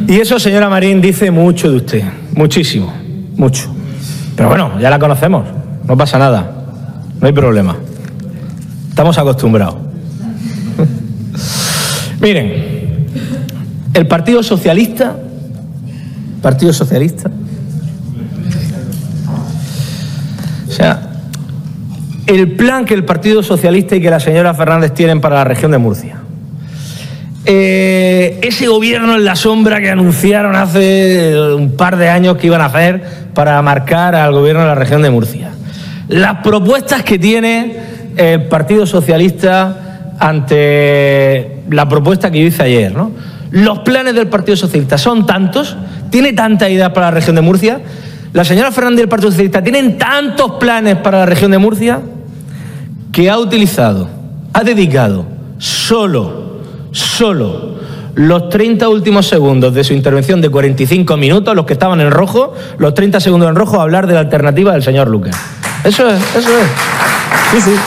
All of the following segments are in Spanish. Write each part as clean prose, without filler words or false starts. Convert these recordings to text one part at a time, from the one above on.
Y eso, señora Marín, dice mucho de usted. Muchísimo. Mucho. Pero bueno, ya la conocemos. No pasa nada. No hay problema. Estamos acostumbrados. Miren, el Partido Socialista, o sea, el plan que el Partido Socialista y que la señora Fernández tienen para la región de Murcia, ese gobierno en la sombra que anunciaron hace un par de años que iban a hacer para marcar al gobierno de la región de Murcia, las propuestas que tiene el Partido Socialista ante la propuesta que yo hice ayer, ¿no? Los planes del Partido Socialista son tantos, tiene tanta idea para la región de Murcia, la señora Fernández y el Partido Socialista tienen tantos planes para la región de Murcia que ha dedicado solo los 30 últimos segundos de su intervención de 45 minutos, los que estaban en rojo, los 30 segundos en rojo, a hablar de la alternativa del señor Lucas. Eso es. Sí, sí.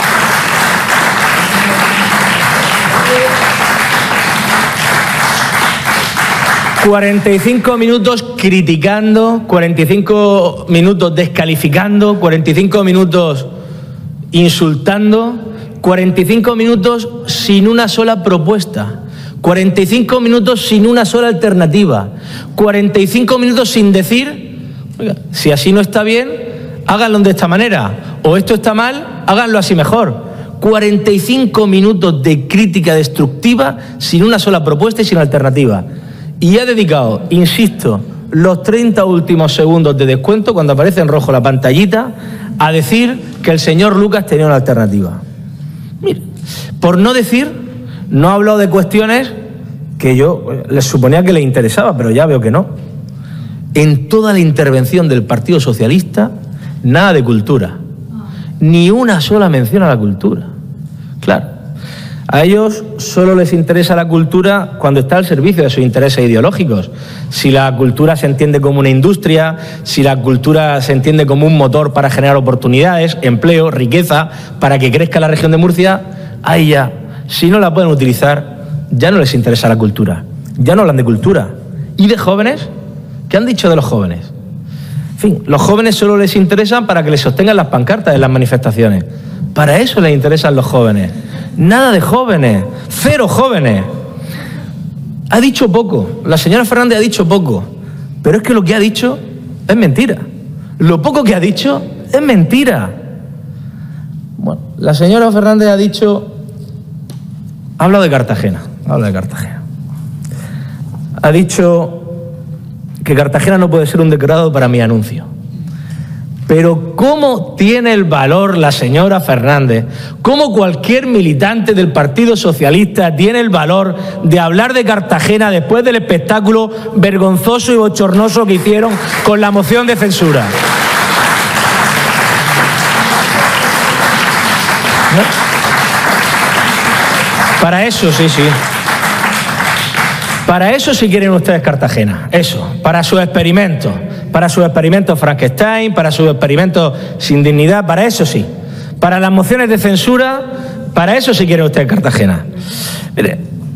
...45 minutos criticando, 45 minutos descalificando, 45 minutos insultando, 45 minutos sin una sola propuesta, 45 minutos sin una sola alternativa, 45 minutos sin decir, oiga, si así no está bien, háganlo de esta manera, o esto está mal, háganlo así mejor. 45 minutos de crítica destructiva sin una sola propuesta y sin alternativa. Y ha dedicado, insisto, los 30 últimos segundos de descuento, cuando aparece en rojo la pantallita, a decir que el señor Lucas tenía una alternativa. Mire, por no decir, no ha hablado de cuestiones que yo les suponía que le interesaba, pero ya veo que no. En toda la intervención del Partido Socialista, nada de cultura. Ni una sola mención a la cultura. Claro. A ellos solo les interesa la cultura cuando está al servicio de sus intereses ideológicos. Si la cultura se entiende como una industria, si la cultura se entiende como un motor para generar oportunidades, empleo, riqueza, para que crezca la región de Murcia, ahí ya, si no la pueden utilizar, ya no les interesa la cultura. Ya no hablan de cultura. ¿Y de jóvenes? ¿Qué han dicho de los jóvenes? En fin, los jóvenes solo les interesan para que les sostengan las pancartas en las manifestaciones. Para eso les interesan los jóvenes. Nada de jóvenes, cero jóvenes. Ha dicho poco, la señora Fernández ha dicho poco, pero es que lo que ha dicho es mentira. Lo poco que ha dicho es mentira. Bueno, la señora Fernández ha hablado de Cartagena, ha dicho que Cartagena no puede ser un decorado para mi anuncio. Pero ¿cómo tiene el valor la señora Fernández? ¿Cómo cualquier militante del Partido Socialista tiene el valor de hablar de Cartagena después del espectáculo vergonzoso y bochornoso que hicieron con la moción de censura? ¿No? Para eso, sí. Para eso sí quieren ustedes Cartagena. Eso, para sus experimentos. Para sus experimentos Frankenstein, para sus experimentos sin dignidad, para eso sí. Para las mociones de censura, para eso sí quiere usted Cartagena. Mire,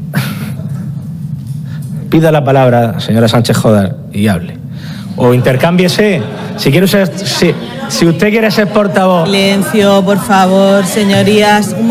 pida la palabra, señora Sánchez Jodar, y hable. O intercámbiese, si usted quiere ser portavoz. Silencio, por favor, señorías.